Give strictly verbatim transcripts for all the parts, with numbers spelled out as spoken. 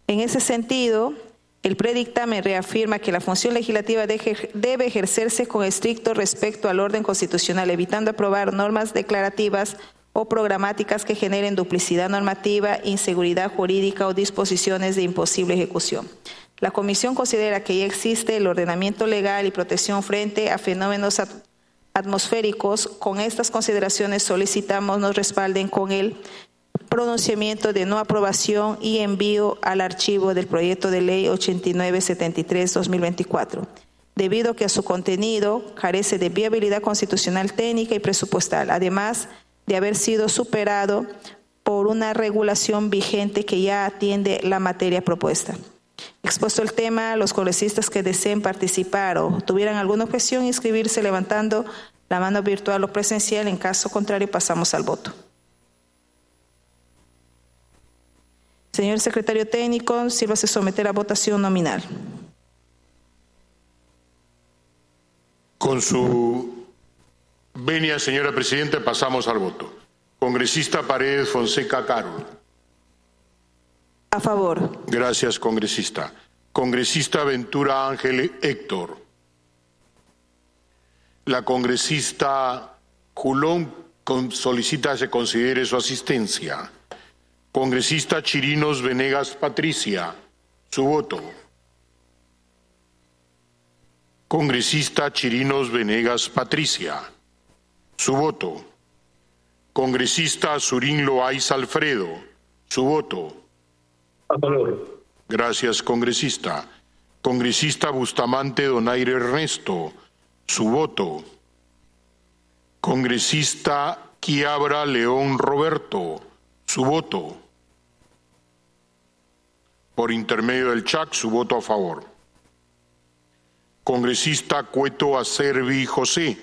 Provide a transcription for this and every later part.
En ese sentido, el predictamen reafirma que la función legislativa debe ejercerse con estricto respeto al orden constitucional, evitando aprobar normas declarativas o programáticas que generen duplicidad normativa, inseguridad jurídica o disposiciones de imposible ejecución. La Comisión considera que ya existe el ordenamiento legal y protección frente a fenómenos atmosféricos. Con estas consideraciones solicitamos nos respalden con el pronunciamiento de no aprobación y envío al archivo del proyecto de ley ochenta y nueve setenta y tres dos mil veinticuatro, debido a que su contenido carece de viabilidad constitucional, técnica y presupuestal, además de haber sido superado por una regulación vigente que ya atiende la materia propuesta. Expuesto el tema, los congresistas que deseen participar o tuvieran alguna objeción, inscribirse levantando la mano virtual o presencial. En caso contrario, pasamos al voto. Señor secretario técnico, sírvase someter a votación nominal. Con su venia, señora presidenta, pasamos al voto. Congresista Paredes Fonseca Carol. A favor. Gracias, congresista. Congresista Ventura Ángel Héctor. La congresista Julón solicita se considere su asistencia. Congresista Chirinos Venegas Patricia, su voto. Congresista Chirinos Venegas Patricia, su voto. Congresista Surín Loaiz Alfredo, su voto. A favor. Gracias, congresista. Congresista Bustamante Donaire Ernesto, su voto. Congresista Quiabra León Roberto, su voto. Por intermedio del C H A C, su voto a favor. Congresista Cueto Acervi José.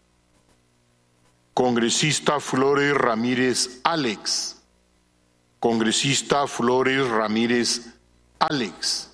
Congresista Flores Ramírez Alex. Congresista Flores Ramírez Alex.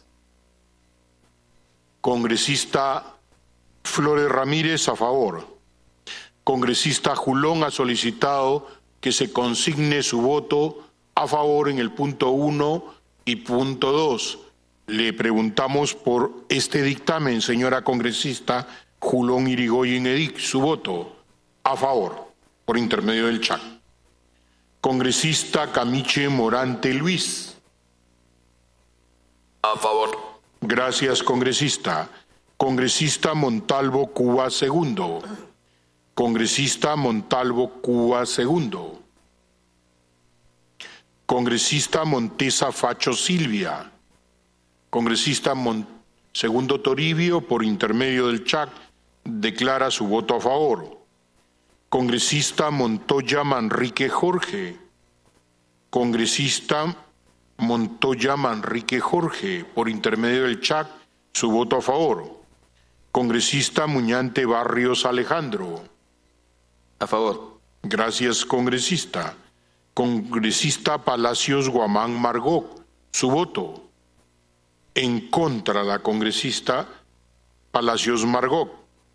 Congresista Flores Ramírez a favor. Congresista Julón ha solicitado que se consigne su voto a favor en el punto uno y punto dos. Le preguntamos por este dictamen, señora congresista Julón Irigoyen Edic, su voto a favor, por intermedio del C H A C. Congresista Camiche Morante Luis. A favor. Gracias, congresista. Congresista Montalvo Cuba segundo. Congresista Montalvo Cuba segundo. Congresista Montesa Facho Silvia. Congresista Mon... Segundo Toribio, por intermedio del C H A C, declara su voto a favor. Congresista Montoya Manrique Jorge. Congresista Montoya Manrique Jorge, por intermedio del C H A C, su voto a favor. Congresista Muñante Barrios Alejandro. A favor. Gracias, congresista. Congresista Palacios Guamán Margot, su voto. En contra, la congresista Palacios Margot.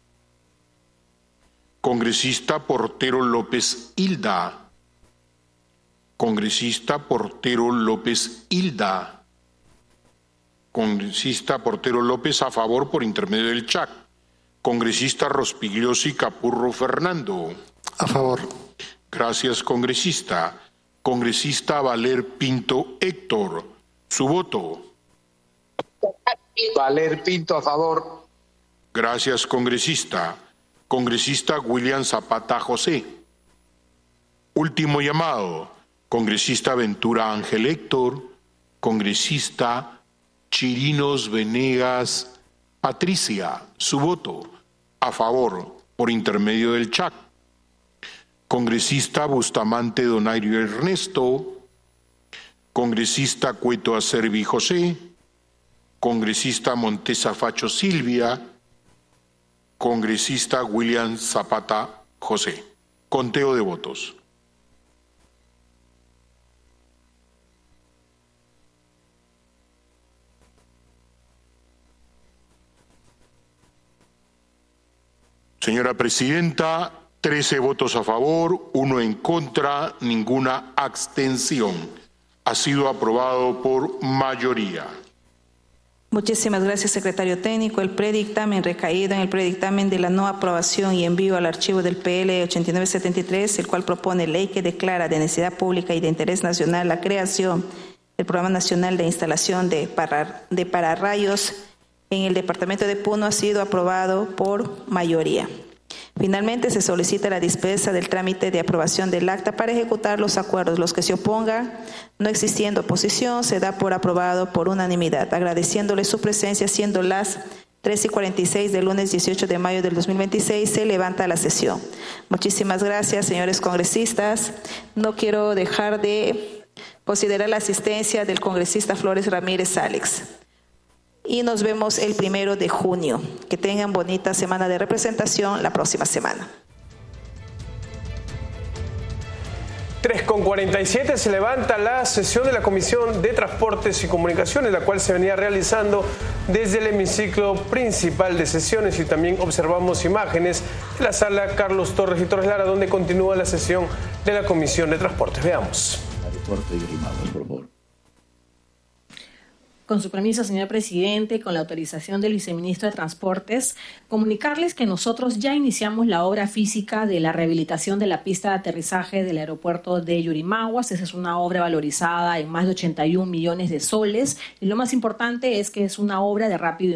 Congresista Portero López Hilda. Congresista Portero López Hilda. Congresista Portero López a favor por intermedio del C H A C. Congresista Rospigliosi Capurro Fernando. A favor. Gracias, congresista. Congresista Valer Pinto Héctor, su voto. Valer Pinto a favor. Gracias, congresista. Congresista William Zapata José. Último llamado. Congresista Ventura Ángel Héctor. Congresista Chirinos Venegas Patricia, su voto. A favor, por intermedio del C H A C. Congresista Bustamante Donaire Ernesto. Congresista Cueto Acervi José. Congresista Montesa Facho Silvia. Congresista William Zapata José. Conteo de votos. Señora presidenta, trece votos a favor, uno en contra, ninguna abstención. Ha sido aprobado por mayoría. Muchísimas gracias, secretario técnico. El predictamen recaído en el predictamen de la no aprobación y envío al archivo del P L ochenta y nueve setenta y tres, el cual propone ley que declara de necesidad pública y de interés nacional la creación del Programa Nacional de Instalación de, para, de pararrayos en el departamento de Puno, ha sido aprobado por mayoría. Finalmente, se solicita la dispensa del trámite de aprobación del acta para ejecutar los acuerdos. Los que se opongan, no existiendo oposición, se da por aprobado por unanimidad. Agradeciéndole su presencia, siendo las tres y cuarenta y seis del lunes dieciocho de mayo del dos mil veintiséis, se levanta la sesión. Muchísimas gracias, señores congresistas. No quiero dejar de considerar la asistencia del congresista Flores Ramírez Alex. Y nos vemos el primero de junio. Que tengan bonita semana de representación la próxima semana. tres con cuarenta y siete se levanta la sesión de la Comisión de Transportes y Comunicaciones, la cual se venía realizando desde el hemiciclo principal de sesiones, y también observamos imágenes de la sala Carlos Torres y Torres Lara, donde continúa la sesión de la Comisión de Transportes. Veamos. Por favor. Con su permiso, señor presidente, con la autorización del viceministro de Transportes, comunicarles que nosotros ya iniciamos la obra física de la rehabilitación de la pista de aterrizaje del aeropuerto de Yurimaguas. Esa es una obra valorizada en más de ochenta y un millones de soles. Y lo más importante es que es una obra de rápido